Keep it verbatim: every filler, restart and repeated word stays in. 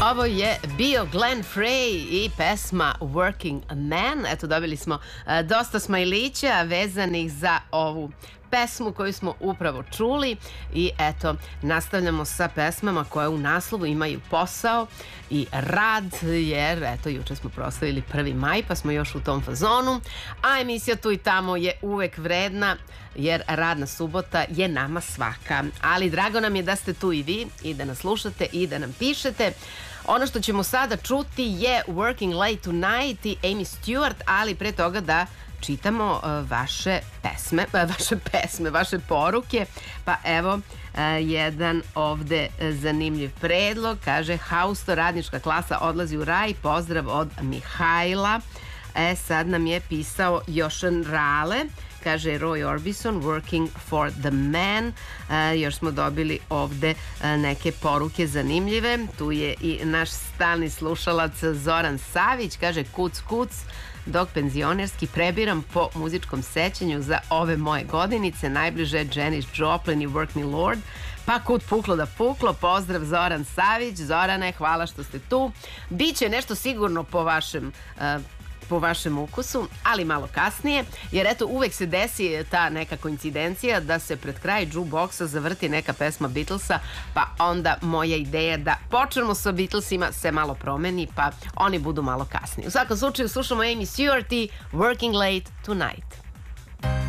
Ovo je bio Glenn Frey i pesma Working Man. Eto, dobili smo uh, dosta smajlića vezanih za ovu pesmu koju smo upravo čuli i eto, nastavljamo sa pesmama koje u naslovu imaju posao i rad, jer eto, juče smo proslavili prvi maj pa smo još u tom fazonu, a emisija Tu i tamo je uvek vredna jer radna subota je nama svaka, ali drago nam je da ste tu i vi i da nas slušate i da nam pišete. Ono što ćemo sada čuti je Working Late Tonight i Amy Stewart, ali pre toga da čitamo uh, vaše pesme, uh, vaše pesme, vaše poruke. Pa evo, uh, jedan ovde zanimljiv predlog, kaže Hausto, radnička klasa odlazi u raj, pozdrav od Mihajla. E, sad nam je pisao Jošan Rale, kaže Roy Orbison, Working for the Man. Uh, još smo dobili ovde uh, neke poruke zanimljive. Tu je i naš stalni slušalac Zoran Savić, kaže kuc kuc, dok penzionerski prebiram po muzičkom sećanju za ove moje godinice, najbliže Janis Joplin i Work Me Lord. Pa kud puklo da puklo, pozdrav Zoran Savić. Zorane, hvala što ste tu. Biće nešto sigurno po vašem uh, po vašem ukusu, ali malo kasnije, jer eto uvek se desi ta neka koincidencija da se pred kraj jukeboxa zavrti neka pesma Beatlesa, pa onda moja ideja da počnemo sa Beatlesima se malo promeni, pa oni budu malo kasnije. U svakom slučaju slušamo Amy Stewart i Working Late Tonight.